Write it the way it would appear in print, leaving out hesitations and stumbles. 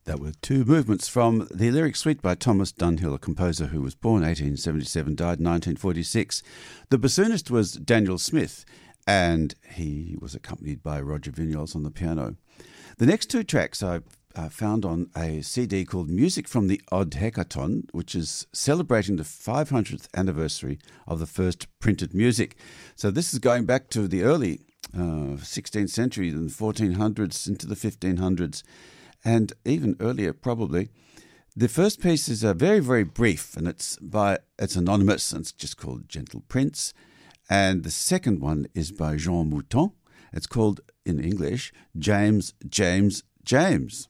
That were two movements from the lyric suite by Thomas Dunhill, a composer who was born 1877, died 1946. The bassoonist was Daniel Smith, and he was accompanied by Roger Vignoles on the piano. The next two tracks I found on a CD called Music from the Odd Hecaton, which is celebrating the 500th anniversary of the first printed music. So this is going back to the early 16th century, in the 1400s into the 1500s. And even earlier, probably. The first piece is very, very brief, and it's anonymous, and it's just called Gentle Prince. And the second one is by Jean Mouton. It's called, in English, James, James, James.